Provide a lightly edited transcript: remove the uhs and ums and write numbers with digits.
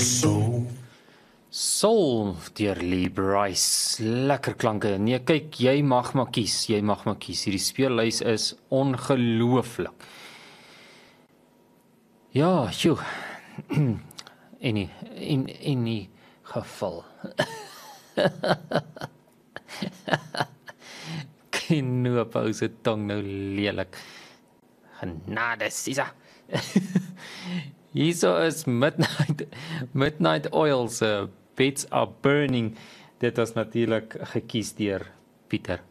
Soul, deur Lee Bryce. Lekker klanke. Nee, kyk, jy mag maar kies. Hierdie speellys is ongelooflik. Ja, sjoe. In die geval. Knoop ou se tong nou lelik. Genade, Sisa. Hierso is Midnight Oil se Beds Are Burning. Dit was natuurlik gekies deur Pieter.